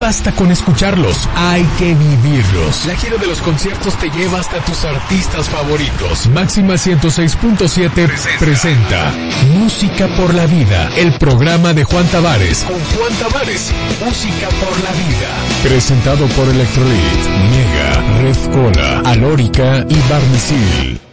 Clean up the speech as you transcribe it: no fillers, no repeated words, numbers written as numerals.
Basta con escucharlos, hay que vivirlos. La gira de los conciertos te lleva hasta tus artistas favoritos. Máxima 106.7 presenta Música por la Vida, el programa de Juan Tavares. Con Juan Tavares, Música por la Vida. Presentado por Electrolit, Mega, Red Cola, Alórica y Barnisil.